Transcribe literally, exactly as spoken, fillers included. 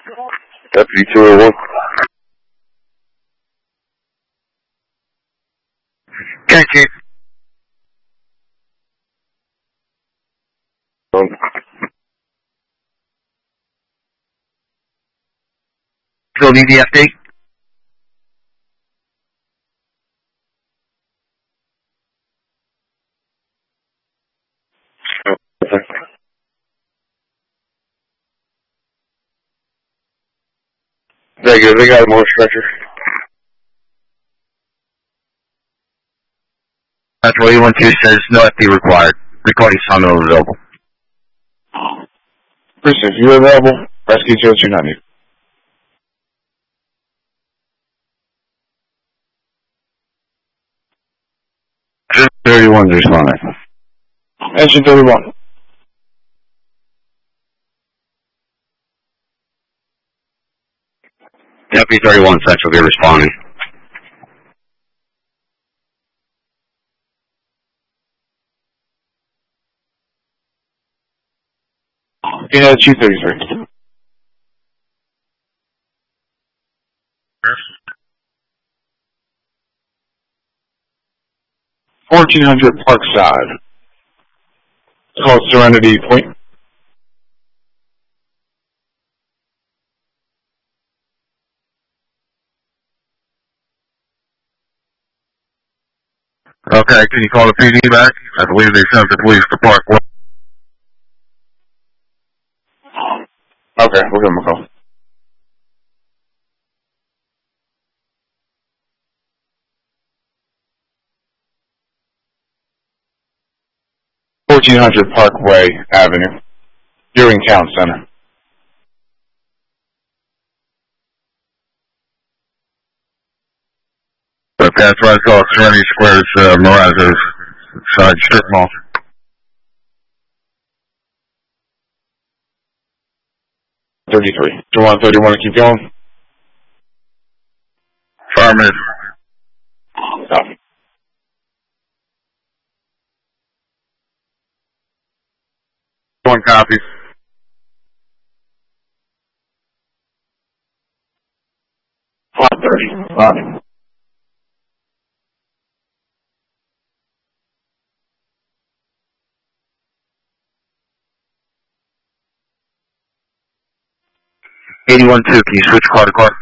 Deputy two oh one. Okay, Chief. Um, Still need the F D? Negative, they got more stretcher. That's what one two says, no F D required. Recording sound available. Precinct, you're available. Rescue two two ninety. thirty-one is responding. Engine thirty-one. Deputy thirty-one Central be responding. United two thirty-three. fourteen hundred Parkside. Call Serenity Point. Okay, can you call the P D back? I believe they sent the police to Parkway. Okay, we'll give them a call. fourteen hundred Parkway Avenue. Deering Town Center. Okay, that's right, I saw Serenity Square's uh, Mirage's side strip mall. thirty-three. Do you want thirty-one to keep going? Affirmative. Copy. One copy. five thirty. Copy. eighty-one two, can you switch car to car?